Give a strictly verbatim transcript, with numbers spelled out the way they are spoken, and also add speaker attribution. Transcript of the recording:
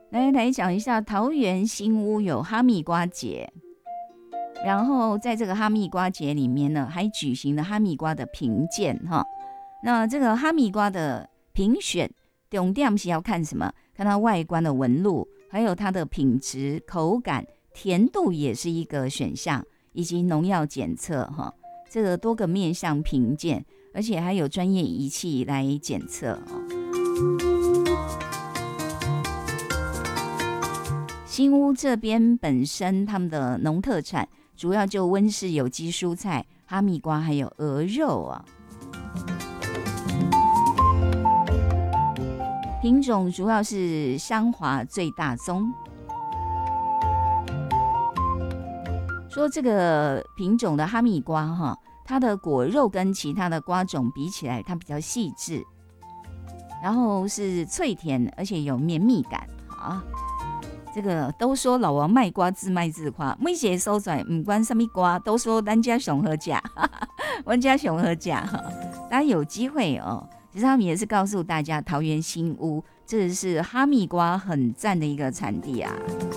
Speaker 1: 来来讲一下桃园新屋有哈密瓜节，然后在这个哈密瓜节里面呢，还举行了哈密瓜的评鉴哈。那这个哈密瓜的评选，重点是要看什么？看它外观的纹路，还有它的品质、口感、甜度也是一个选项，以及农药检测哈。这个多个面向评鉴，而且还有专业仪器来检测哦。新屋这边本身他们的农特产主要就温室有机蔬菜、哈密瓜还有鹅肉啊。品种主要是香华最大宗。说这个品种的哈密瓜哈，它的果肉跟其他的瓜种比起来，它比较细致，然后是脆甜，而且有绵密感啊。这个都说老王卖瓜自卖自夸，每一个所在不管什么瓜，都说咱家上好吃，我家上好吃哈。大家有机会哦，其实他们也是告诉大家，桃园新屋这是哈密瓜很赞的一个产地啊。